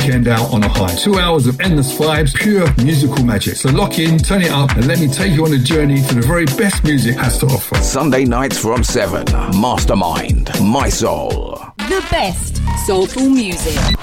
weekend out on a high. 2 hours of endless vibes, pure musical magic. So lock in, turn it up, and let me take you on a journey to the very best music has to offer. Sunday nights from 7. Mastermind, My Soul. The best soulful music.